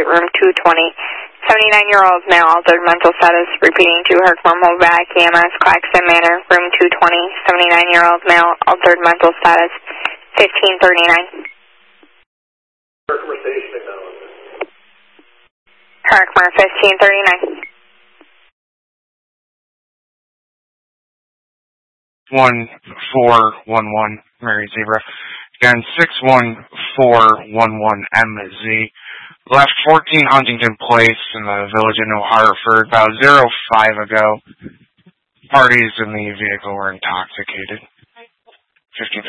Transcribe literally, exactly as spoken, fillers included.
suite room two twenty. seventy-nine-year-old male, altered mental status, repeating to Herkimer Movac, E M S, Claxton Manor, room two twenty. seventy-nine-year-old male, altered mental status, fifteen thirty-nine. Herkimer station acknowledgement. Herkimer, fifteen thirty-nine. one four one one, Mary Zebra. Again, six one four one one M Z. Left fourteen Huntington Place in the village of New Hartford about zero five ago. Parties in the vehicle were intoxicated. fifteen